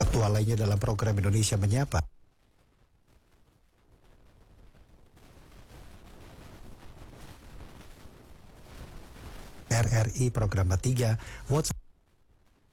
aktual lainnya dalam program Indonesia Menyapa. RRI Program 3, WhatsApp